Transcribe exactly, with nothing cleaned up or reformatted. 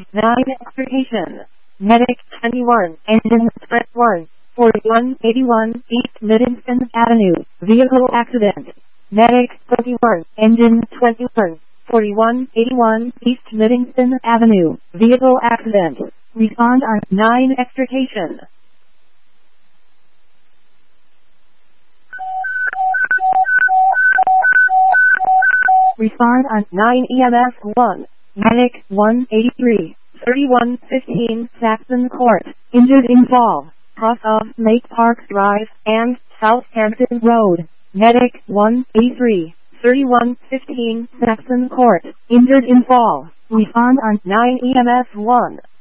nine extrication. Medic twenty-one, engine stress one, forty-one eighty-one, East Livingston Avenue, vehicle accident. Medic twenty-one, engine twenty-one, forty-one eighty-one, East Livingston Avenue, vehicle accident. Respond on nine extrication. Respond on nine E M S one. Medic one eighty-three, thirty-one fifteen Saxon Court. Injured in fall. Cross of Lake Park Drive and Southampton Road. Medic one eighty-three, thirty-one fifteen Saxon Court. Injured in fall. Respond on nine E M S one.